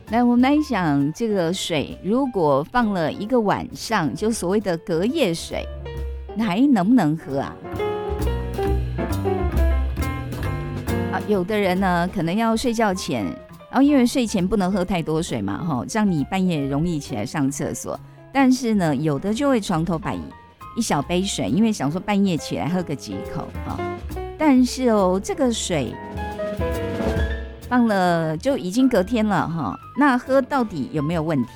来，我们来想这个水，如果放了一个晚上，就所谓的隔夜水，还能不能喝啊？有的人呢，可能要睡觉前，然后因为睡前不能喝太多水嘛，这样你半夜容易起来上厕所。但是呢，有的就会床头摆一小杯水，因为想说半夜起来喝个几口但是这个水放了就已经隔天了那喝到底有没有问题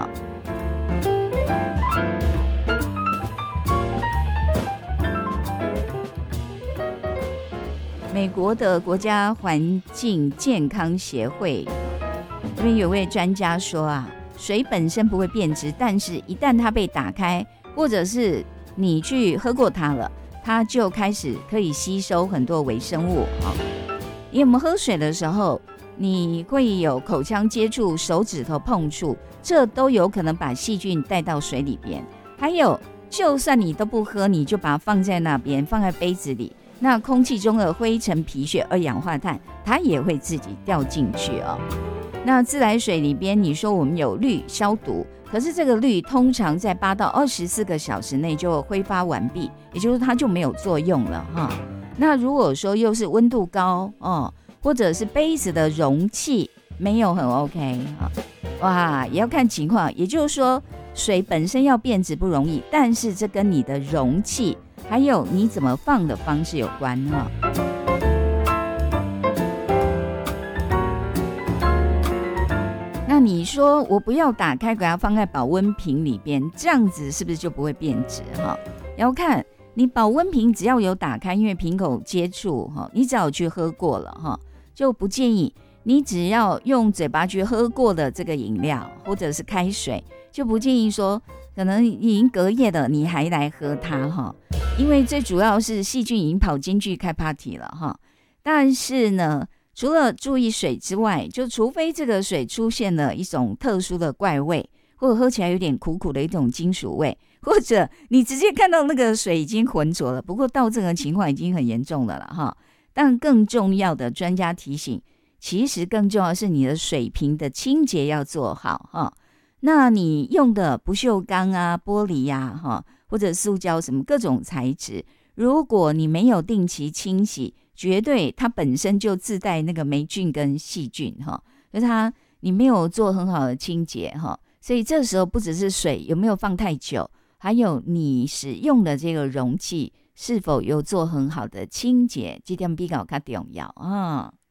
美国的国家环境健康协会这边有位专家说水本身不会变质，但是一旦它被打开，或者是你去喝过它了，它就开始可以吸收很多微生物因为我们喝水的时候，你会有口腔接触、手指头碰触，这都有可能把细菌带到水里边。还有，就算你都不喝，你就把它放在那边，放在杯子里，那空气中的灰尘、皮屑、二氧化碳，它也会自己掉进去那自来水里边，你说我们有氯消毒，可是这个氯通常在8到24个小时内就挥发完毕，也就是它就没有作用了那如果说又是温度高或者是杯子的容器没有很 OK 哇，也要看情况。也就是说，水本身要变质不容易，但是这跟你的容器还有你怎么放的方式有关那你说我不要打开，给它放在保温瓶里边，这样子是不是就不会变质要看你保温瓶只要有打开，因为瓶口接触你只要去喝过了就不建议你只要用嘴巴去喝过的这个饮料或者是开水，就不建议说可能已经隔夜的你还来喝它因为最主要是细菌已经跑进去开 party 了但是呢，除了注意水之外，就除非这个水出现了一种特殊的怪味，或者喝起来有点苦苦的一种金属味，或者你直接看到那个水已经浑浊了，不过到这个情况已经很严重了但更重要的，专家提醒，其实更重要的是你的水瓶的清洁要做好那你用的不锈钢玻璃或者塑胶什么各种材质，如果你没有定期清洗，绝对它本身就自带那个霉菌跟细菌就是你没有做很好的清洁所以这时候不只是水有没有放太久，还有你使用的这个容器是否有做很好的清洁，这点比较重要